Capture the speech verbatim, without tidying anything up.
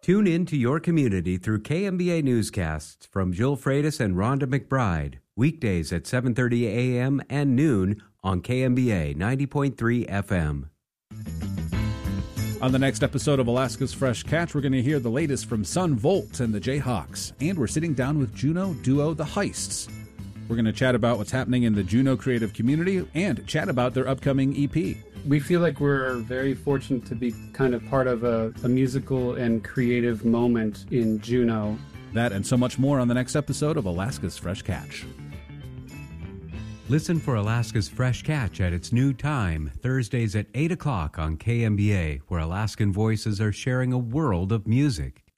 Tune in to your community through K M B A newscasts from Jill Freitas and Rhonda McBride, weekdays at seven thirty a.m. and noon on K M B A ninety point three F M. On the next episode of Alaska's Fresh Catch, we're going to hear the latest from Son Volt and the Jayhawks, and we're sitting down with Juneau duo The Heists. We're going to chat about what's happening in the Juneau creative community and chat about their upcoming E P. We feel like we're very fortunate to be kind of part of a, a musical and creative moment in Juneau. That and so much more on the next episode of Alaska's Fresh Catch. Listen for Alaska's Fresh Catch at its new time, Thursdays at eight o'clock on K M B A, where Alaskan voices are sharing a world of music.